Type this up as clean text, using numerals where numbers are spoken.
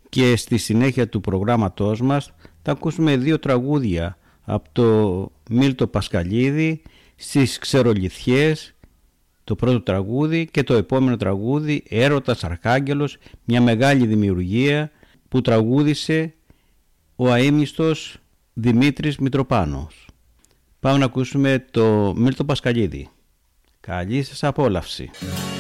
Και στη συνέχεια του προγράμματός μας θα ακούσουμε 2 τραγούδια από το Μίλτο Πασχαλίδη, στις Ξερολιθιές, το πρώτο τραγούδι, και το επόμενο τραγούδι Έρωτας Αρχάγγελος, μια μεγάλη δημιουργία που τραγούδισε ο αείμνηστος Δημήτρης Μητροπάνος. Πάμε να ακούσουμε το Μίλτο Πασχαλίδη. Καλή σας απόλαυση.